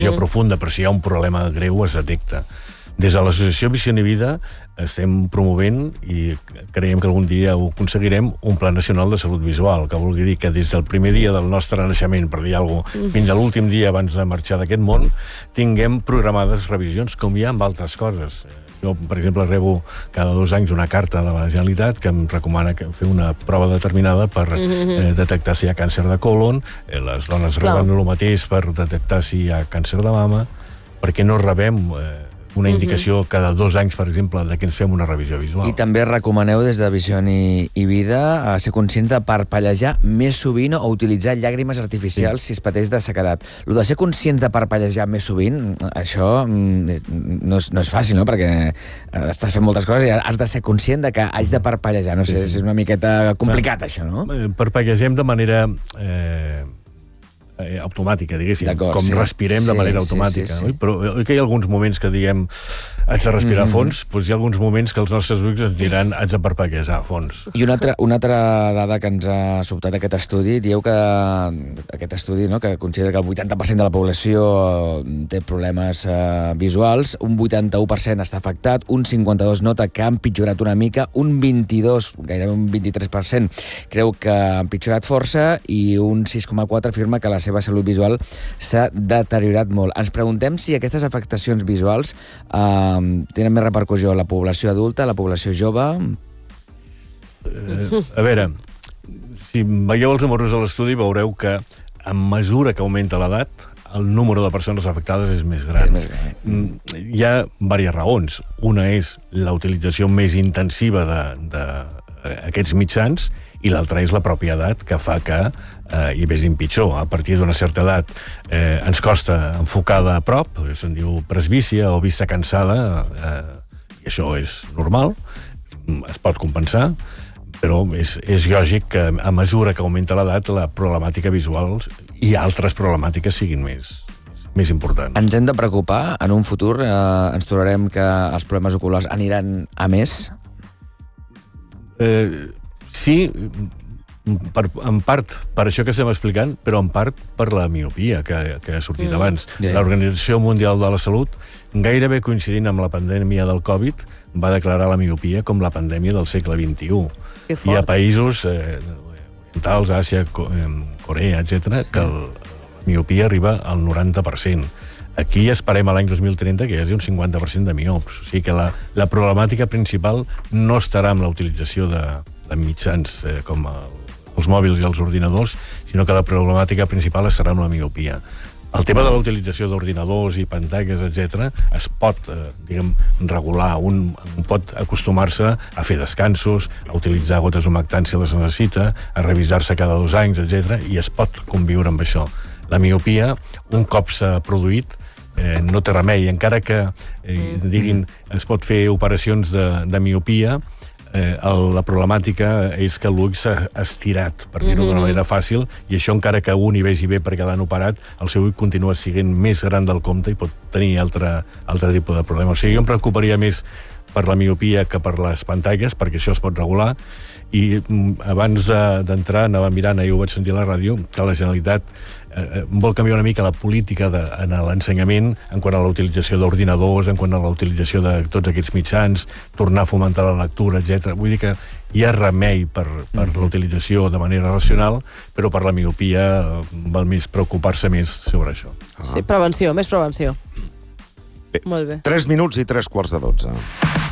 profunda, però si hi ha un problema greu es detecta. Des de l'associació Visió i Vida estem promovent, i creiem que algun dia ho aconseguirem, un Pla Nacional de Salut Visual, que vulgui dir que des del primer dia del nostre naixement, per dir alguna cosa, fins a l'últim dia abans de marxar d'aquest món, tinguem programades revisions, com hi ha amb altres coses. Jo, per exemple, rebo cada 2 anys una carta de la Generalitat que em recomana fer una prova determinada per detectar si hi ha càncer de còlon, les dones reben el mateix per detectar si hi ha càncer de mama, perquè no rebem una indicació cada 2 anys, per exemple, de que ens fem una revisió visual. I també recomaneu des de Visió i Vida ser conscients de parpellejar més sovint o utilitzar llàgrimes artificials si es pateix de sequedat. Lo de ser conscients de parpellejar més sovint, això no és fàcil, no? Perquè estàs fent moltes coses i has de ser conscient de que haig de parpellejar. No sé, és una miqueta complicat, això, no? Parpellegem de manera automàtica, diguéssim, com respirem de manera automàtica. Però que hi ha alguns moments que diguem haig de respirar a fons, doncs hi ha alguns moments que els nostres ulls ens diran haig de parpellejar a fons. I una altra dada que ens ha sobtat aquest estudi, dieu que aquest estudi, que considera que el 80% de la població té problemes visuals, un 81% està afectat, un 52% nota que ha empitjorat una mica, un 22%, gairebé un 23%, creu que ha empitjorat força i un 6,4% afirma que la seva salut visual s'ha deteriorat molt. Ens preguntem si aquestes afectacions visuals tenen més repercussió a la població adulta, a la població jove? A veure, si veieu els números de l'estudi veureu que a mesura que augmenta l'edat el número de persones afectades és més gran. Hi ha diverses raons. Una és la utilització més intensiva d'aquests mitjans i l'altra és la pròpia edat, que fa que hi vés pitjor. A partir d'una certa edat ens costa enfocar de prop, se'n diu presbícia o vista cansada, i això és normal, es pot compensar, però és lògic que a mesura que augmenta l'edat la problemàtica visual i altres problemàtiques siguin més importants. Ens hem de preocupar? En un futur ens trobarem que els problemes oculars aniran a més? Sí, en part per això que estem explicant, però en part per la miopia que ha sortit abans. L'Organització Mundial de la Salut, gairebé coincidint amb la pandèmia del Covid, va declarar la miopia com la pandèmia del segle XXI. Hi ha països orientals, Àsia, Corea, etc., que la miopia arriba al 90%. Aquí esperem a l'any 2030 que hi hagi un 50% de miops. O sigui que la problemàtica principal no estarà amb la utilització de mitjans com els mòbils i els ordinadors, sinó que la problemàtica principal serà una miopia. El tema de la utilització d'ordinadors i pantalles, etc., es pot regular. Un pot acostumar-se a fer descansos, a utilitzar gotes humectants si les necessita, a revisar-se cada 2 anys, etc., i es pot conviure amb això. La miopia, un cop s'ha produït, no té remei. Encara que diguin es pot fer operacions de miopia, la problemàtica és que l'ull s'ha estirat, per dir-ho d'una manera fàcil, i això encara que un hi vegi bé perquè l'han operat, el seu ull continua sent més gran del compte i pot tenir altre tipus de problema. O sigui, jo em preocuparia més per la miopia que per les pantalles, perquè això es pot regular, i abans d'entrar anava mirant, ahir ho vaig sentir a la ràdio, que la Generalitat vol canviar una mica la política en l'ensenyament en quant a la utilització d'ordinadors, en quant a la utilització de tots aquests mitjans, tornar a fomentar la lectura, etc. Vull dir que hi ha remei per la utilització de manera racional, però per la miopia val més preocupar-se més sobre això. Sí, prevenció, més prevenció. Molt bé. 3 minuts i 3 quarts de 12.